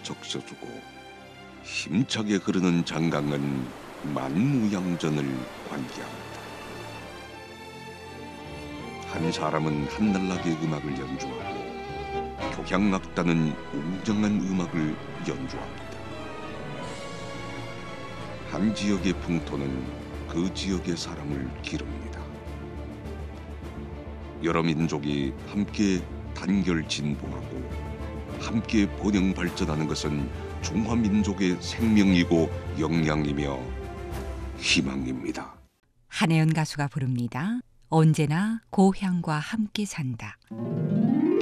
적셔주고 힘차게 흐르는 장강은 만무양전을 관계합니다. 한 사람은 한날나게 음악을 연주하고 교향악단은 웅장한 음악을 연주합니다. 한 지역의 풍토는 그 지역의 사람을 기릅니다. 여러 민족이 함께 단결 진보하고 함께 번영 발전하는 것은 중화민족의 생명이고 역량이며 희망입니다. 한혜연 가수가 부릅니다. 언제나 고향과 함께 산다.